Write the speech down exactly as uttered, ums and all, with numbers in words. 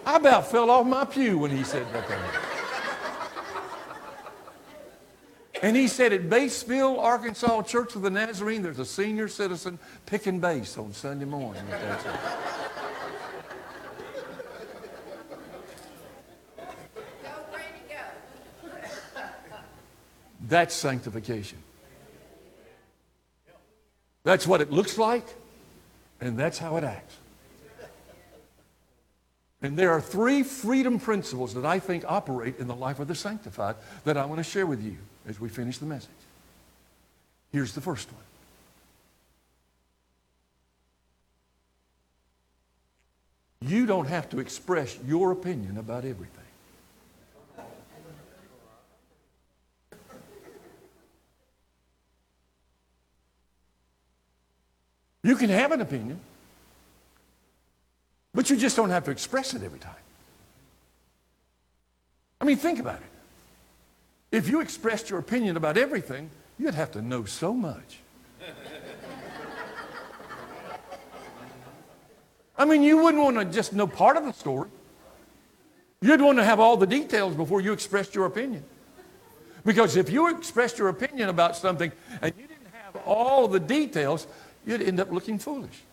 I about fell off my pew when he said that thing. And he said at Batesville, Arkansas Church of the Nazarene, there's a senior citizen picking bass on Sunday morning. That's it. That's sanctification. That's what it looks like, and that's how it acts. And there are three freedom principles that I think operate in the life of the sanctified that I want to share with you as we finish the message. Here's the first one. You don't have to express your opinion about everything. You can have an opinion, but you just don't have to express it every time. I mean, think about it. If you expressed your opinion about everything, you'd have to know so much. I mean, you wouldn't want to just know part of the story. You'd want to have all the details before you expressed your opinion. Because if you expressed your opinion about something and you didn't have all the details, you'd end up looking foolish.